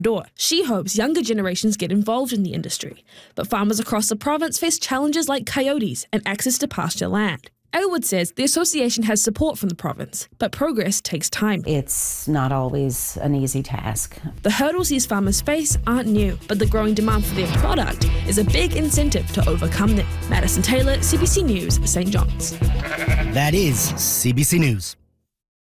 door. She hopes younger generations get involved in the industry, but farmers across the province face challenges like coyotes and access to pasture land. Aylward says the association has support from the province, but progress takes time. It's not always an easy task. The hurdles these farmers face aren't new, but the growing demand for their product is a big incentive to overcome them. Madison Taylor, CBC News, St. John's. That is CBC News.